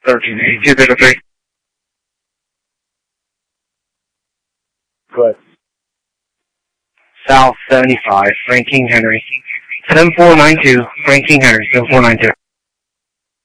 138203. Go ahead. South 75, Frank King Henry. 7492, Frank King Henry, 7492.